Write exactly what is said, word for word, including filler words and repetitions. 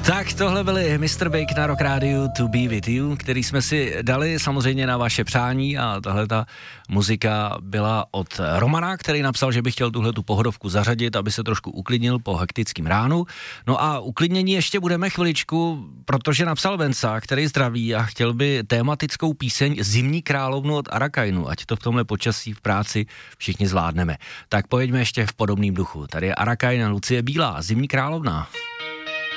Tak tohle byli mister Big na Rock Radio To Be With You, který jsme si dali samozřejmě na vaše přání a tahle ta muzika byla od Romana, který napsal, že by chtěl tuhle tu pohodovku zařadit, aby se trošku uklidnil po hektickém ránu. No a uklidnění ještě budeme chviličku, protože napsal Venca, který zdraví a chtěl by tématickou píseň Zimní královnu od Arakainu, ať to v tomhle počasí v práci všichni zvládneme. Tak pojeďme ještě v podobném duchu. Tady je Arakain a Lucie Bílá, Zimní královna.